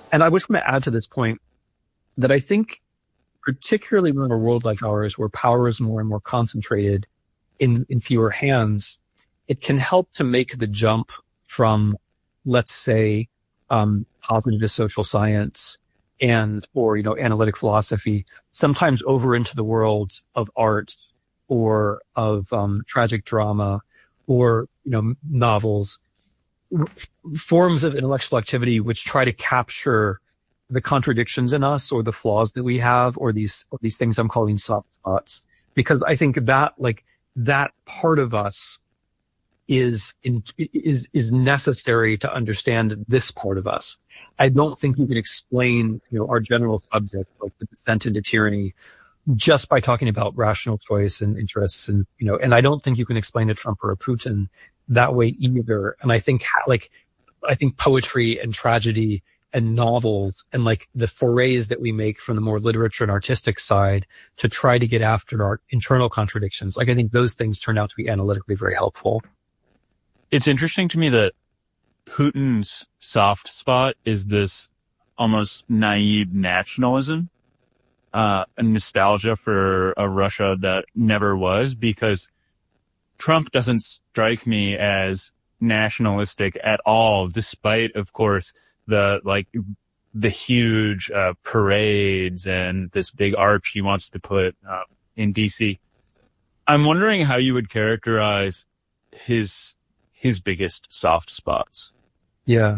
And I was going to add to this point that I think particularly in a world like ours where power is more and more concentrated in fewer hands, it can help to make the jump from, let's say, positive social science or, analytic philosophy, sometimes over into the world of art or of, tragic drama or, novels, forms of intellectual activity which try to capture the contradictions in us or the flaws that we have or these things I'm calling soft spots. Because I think that that part of us is necessary to understand this part of us. I don't think you can explain, our general subject, like the descent into tyranny, just by talking about rational choice and interests and I don't think you can explain a Trump or a Putin that way either. And I think poetry and tragedy and novels and the forays that we make from the more literature and artistic side to try to get after our internal contradictions. I think those things turn out to be analytically very helpful. It's interesting to me that Putin's soft spot is this almost naive nationalism, a nostalgia for a Russia that never was, because Trump doesn't strike me as nationalistic at all, despite, of course, the huge parades and this big arch he wants to put in DC. I'm wondering how you would characterize his biggest soft spots. Yeah.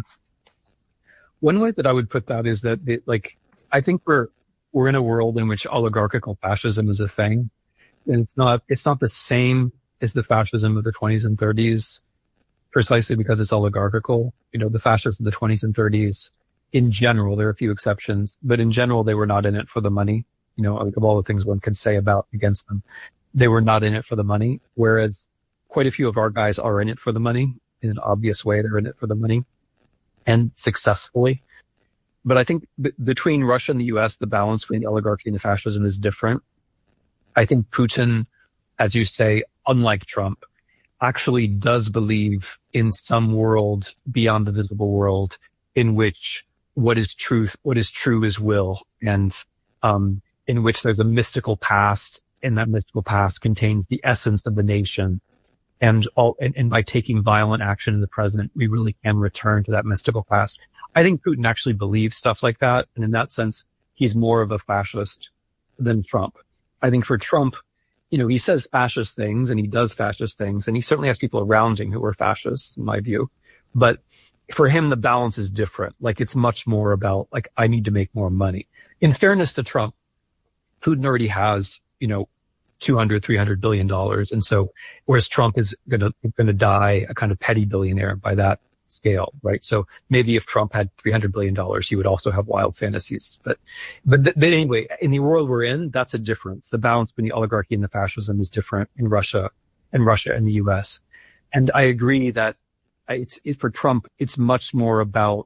One way that I would put that is that I think we're in a world in which oligarchical fascism is a thing. And it's not the same as the fascism of the 20s and 30s, precisely because it's oligarchical. The fascists of the 20s and 30s, in general, there are a few exceptions, but in general, they were not in it for the money. Of all the things one can say against them, they were not in it for the money. Whereas quite a few of our guys are in it for the money in an obvious way. They're in it for the money and successfully. But I think between Russia and the US, the balance between the oligarchy and the fascism is different. I think Putin, as you say, unlike Trump, actually does believe in some world beyond the visible world in which what is true is will, and in which there's a mystical past, and that mystical past contains the essence of the nation. And by taking violent action in the present, we really can return to that mystical past. I think Putin actually believes stuff like that. And in that sense, he's more of a fascist than Trump. I think for Trump, he says fascist things and he does fascist things. And he certainly has people around him who are fascists, in my view. But for him, the balance is different. It's much more about, I need to make more money. In fairness to Trump, Putin already has, $200-300 billion. And so, whereas Trump is going to die a kind of petty billionaire by that scale, right? So maybe if Trump had $300 billion, he would also have wild fantasies. But anyway, in the world we're in, that's a difference. The balance between the oligarchy and the fascism is different in Russia and the US. And I agree that for Trump, it's much more about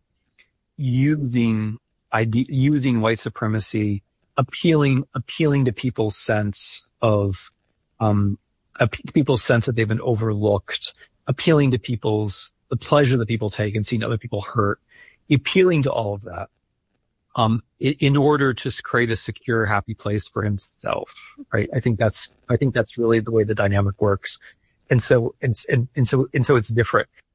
using white supremacy, appealing to people's sense of, people's sense that they've been overlooked, appealing to the pleasure that people take in seeing other people hurt, appealing to all of that, in order to create a secure, happy place for himself, right? I think that's really the way the dynamic works. And so it's different.